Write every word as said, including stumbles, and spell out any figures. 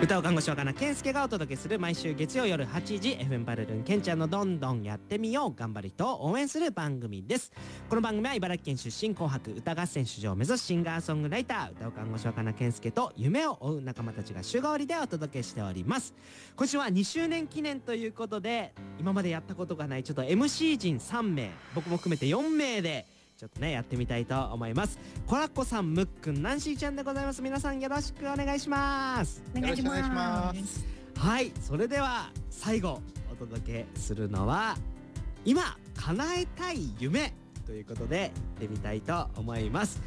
歌を看護師若菜健介がお届けする毎週月曜夜はちじ エフエム パルルンケンちゃんのどんどんやってみよう、頑張る人を応援する番組です。この番組は茨城県出身、紅白歌合戦出場を目指すシンガーソングライター歌を看護師若菜健介と夢を追う仲間たちが週替わりでお届けしております。今週はにしゅうねん記念ということで、今までやったことがないちょっと エムシー 陣さんめい、僕も含めてよんめいでちょっとねやってみたいと思います。コラッコさん、ムックン、ナンシーちゃんでございます。皆さんよろしくお願いします。 お願いします。 はい、それでは最後お届けするのは今叶えたい夢ということで行ってみたいと思います。